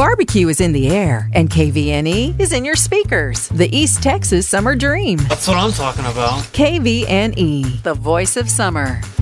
Barbecue is in the air, and KVNE is in your speakers. The East Texas Summer Dream. That's what I'm talking about. KVNE, the voice of summer.